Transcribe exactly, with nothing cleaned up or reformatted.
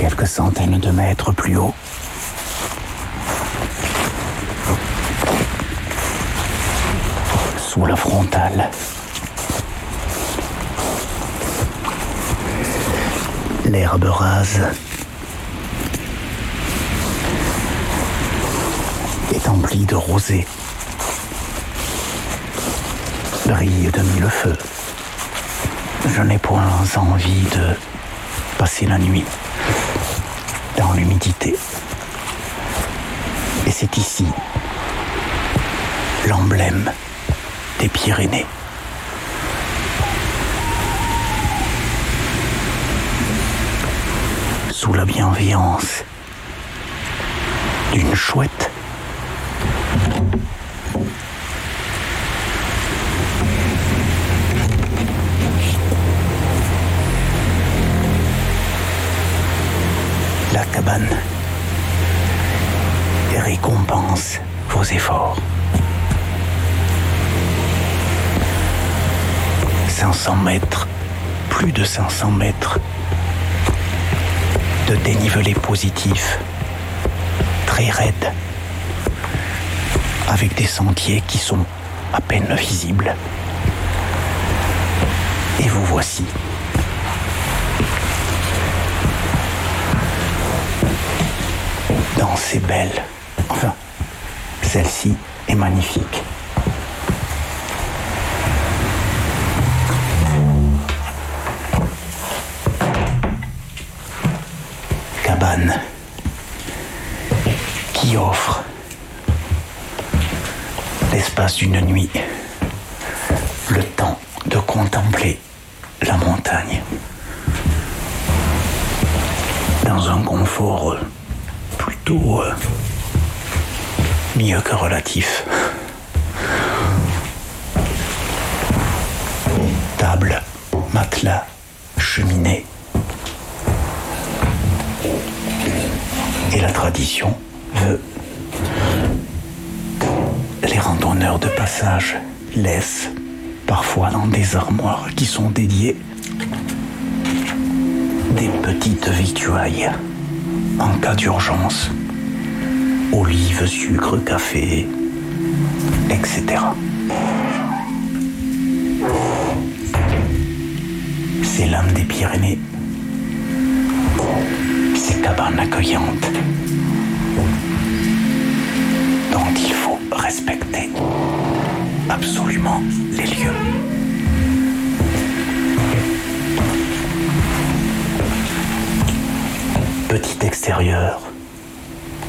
quelques centaines de mètres plus haut, sous la frontale, l'herbe rase est emplie de rosée, brille de mille feux. Je n'ai point envie de passer la nuit dans l'humidité. Et c'est ici l'emblème des Pyrénées. Sous la bienveillance d'une chouette, la cabane récompense vos efforts. cinq cents mètres, plus de cinq cents mètres de dénivelé positif, très raide, avec des sentiers qui sont à peine visibles. Et vous voici. Dans ces belles, enfin, celle-ci est magnifique. Cabane qui offre l'espace d'une nuit, le temps de contempler la montagne dans un confort plutôt euh, mieux que relatif. Table, matelas, cheminée. Et la tradition veut les randonneurs de passage laissent parfois dans des armoires qui sont dédiées des petites victuailles en cas d'urgence, olives, sucre, café, et cetera. C'est l'âme des Pyrénées, ces cabanes accueillantes dont il faut respecter absolument les lieux. Petit extérieur